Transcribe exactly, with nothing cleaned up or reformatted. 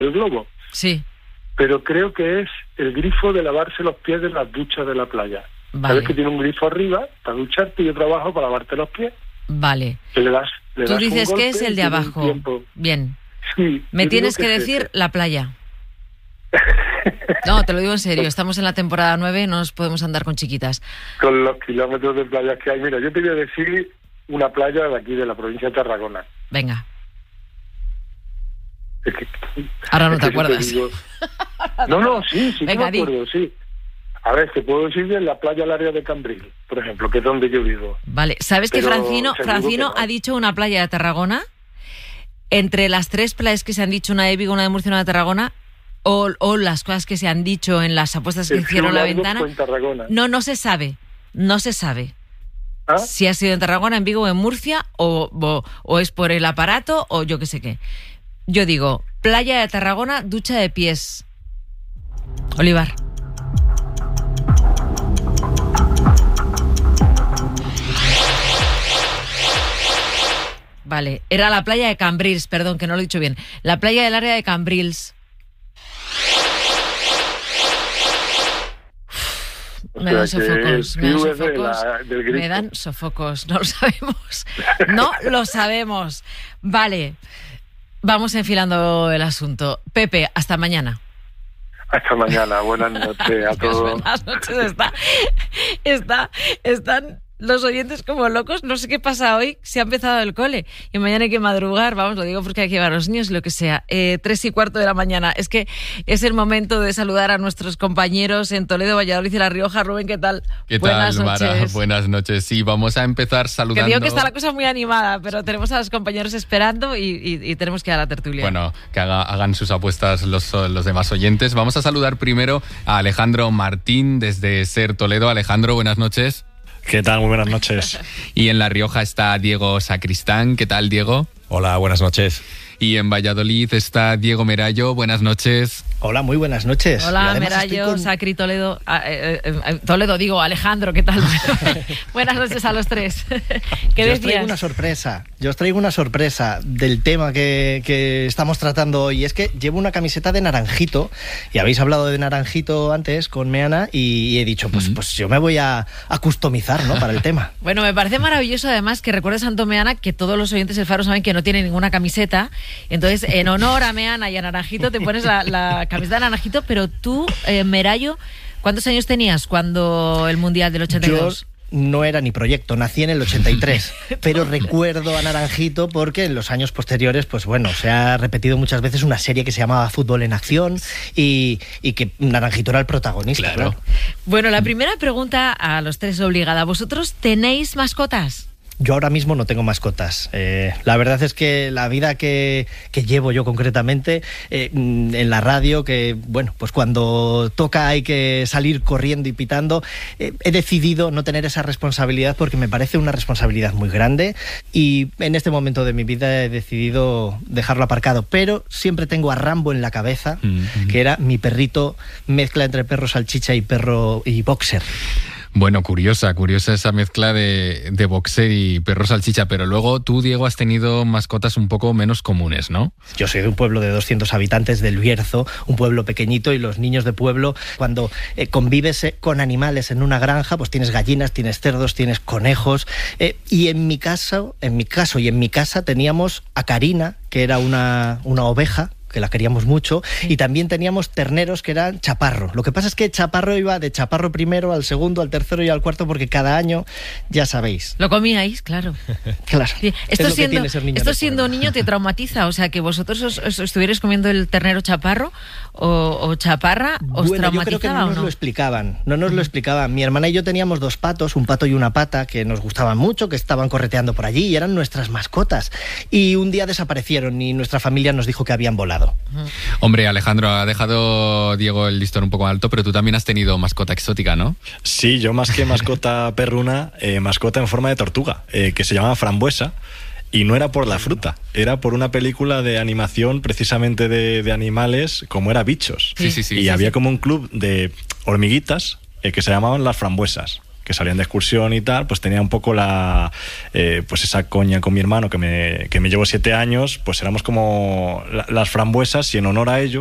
el globo. Sí. Pero creo que es el grifo de lavarse los pies de las duchas de la playa. Vale. ¿Sabes que tiene un grifo arriba para ducharte y otro abajo para lavarte los pies? Vale. Que le das, le Tú das dices un que golpe es el de y tiene un abajo. tiempo. Bien. Sí. Me yo tienes digo que es decir ese. la playa. No, te lo digo en serio. Estamos en la temporada nueve, no nos podemos andar con chiquitas. Con los kilómetros de playas que hay. Mira, yo te voy a decir una playa de aquí, de la provincia de Tarragona. Venga. Es que, Ahora no es te que si acuerdas. digo- No, no, sí, sí que Venga, me di. acuerdo, sí. A ver, te puedo decir en la playa al área de Cambril, por ejemplo, que es donde yo vivo. Vale, ¿sabes que Pero Francino, seguro Francino que no. ha dicho una playa de Tarragona? Entre las tres playas que se han dicho, una de Vigo, una de Murcia y una de Tarragona, o, o las cosas que se han dicho en las apuestas que El hicieron en la Club Largo ventana, fue en Tarragona. no, no se sabe, no se sabe. ¿Ah? Si ha sido en Tarragona, en Vigo o en Murcia, o, o, o es por el aparato, o yo qué sé qué. Yo digo, playa de Tarragona, ducha de pies. Olivar. Vale, era la playa de Cambrils, perdón, que no lo he dicho bien. La playa del área de Cambrils. O Me dan sea, que sofocos, el me dan Q es de sofocos, la- del grifo. me dan sofocos, no lo sabemos, no lo sabemos. Vale, vamos enfilando el asunto. Pepe, hasta mañana. Hasta mañana, buenas noches a todos. Buenas noches, está, está, están los oyentes como locos, no sé qué pasa hoy, se ha empezado el cole y mañana hay que madrugar, vamos, lo digo porque hay que llevar a los niños, lo que sea, eh, tres y cuarto de la mañana. Es que es el momento de saludar a nuestros compañeros en Toledo, Valladolid y La Rioja. Rubén, ¿qué tal? ¿Qué Buenas tal, Mara? noches. Buenas noches. Sí, vamos a empezar Que saludando... digo que está la cosa muy animada, pero tenemos a los compañeros esperando y, y, y tenemos que ir a la tertulia. Bueno, que haga- hagan sus apuestas los, los demás oyentes. Vamos a saludar primero a Alejandro Martín desde Ser Toledo. Alejandro, buenas noches. ¿Qué tal? Muy buenas noches. Y en La Rioja está Diego Sacristán. ¿Qué tal, Diego? Hola, buenas noches. Y en Valladolid está Diego Merayo. Buenas noches. Hola, muy buenas noches. Y Hola, además Merayo, estoy con- Sacri, Toledo. ah, eh, eh, eh, Toledo, digo, Alejandro, ¿qué tal? Buenas noches a los tres. ¿Qué Yo os traigo decías? una sorpresa. Yo os traigo una sorpresa del tema que, que estamos tratando hoy. Es que llevo una camiseta de Naranjito y habéis hablado de Naranjito antes con Meana y he dicho, pues, pues yo me voy a, a customizar, ¿no? Para el tema. Bueno, me parece maravilloso además que recuerdes, Santo Meana, que todos los oyentes del Faro saben que no tiene ninguna camiseta. Entonces, en honor a Meana y a Naranjito, te pones la, la camiseta de Naranjito, pero tú, eh, Merayo, ¿cuántos años tenías cuando el Mundial del ochenta y Yo dos? no era ni proyecto, nací en el ochenta y tres, pero recuerdo a Naranjito porque en los años posteriores, pues bueno, se ha repetido muchas veces una serie que se llamaba Fútbol en Acción y, y que Naranjito era el protagonista. Claro. Claro. Bueno, la primera pregunta a los tres obligada. ¿Vosotros tenéis mascotas? Yo ahora mismo no tengo mascotas. Eh, la verdad es que la vida que, que llevo yo concretamente eh, en la radio, que bueno, pues cuando toca hay que salir corriendo y pitando, eh, he decidido no tener esa responsabilidad porque me parece una responsabilidad muy grande y en este momento de mi vida he decidido dejarlo aparcado. Pero siempre tengo a Rambo en la cabeza, Mm. que era mi perrito mezcla entre perro salchicha y perro y boxer. Bueno, curiosa, curiosa esa mezcla de, de boxer y perro salchicha, pero luego tú, Diego, has tenido mascotas un poco menos comunes, ¿no? Yo soy de un pueblo de doscientos habitantes del Bierzo, un pueblo pequeñito, y los niños de pueblo, cuando eh, convives eh, con animales en una granja, pues tienes gallinas, tienes cerdos, tienes conejos, eh, y en mi caso, en mi caso y en mi casa teníamos a Karina, que era una, una oveja, que la queríamos mucho, y también teníamos terneros que eran Chaparro. Lo que pasa es que Chaparro iba de Chaparro primero al segundo, al tercero y al cuarto, porque cada año, ya sabéis. Lo comíais, claro. Claro. Sí. Esto es lo que siendo, tiene ser niño esto de siendo pueblo. niño te traumatiza, o sea, que vosotros os, os estuvierais comiendo el ternero chaparro o, o chaparra, ¿os Bueno, yo traumatizaba creo que no o nos no? lo explicaban, no nos lo explicaban. Mi hermana y yo teníamos dos patos, un pato y una pata, que nos gustaban mucho, que estaban correteando por allí y eran nuestras mascotas. Y un día desaparecieron y nuestra familia nos dijo que habían volado. Hombre, Alejandro, ha dejado Diego el listón un poco alto, pero tú también has tenido mascota exótica, ¿no? Sí, yo más que mascota perruna, eh, mascota en forma de tortuga, eh, que se llamaba Frambuesa. Y no era por la fruta, era por una película de animación precisamente de, de animales, como era Bichos. Sí, sí, sí. y sí, había sí. como un club de hormiguitas eh, que se llamaban las Frambuesas, que salían de excursión y tal, pues tenía un poco la eh, pues esa coña con mi hermano, que me, que me llevo siete años, pues éramos como la, las frambuesas, y en honor a ello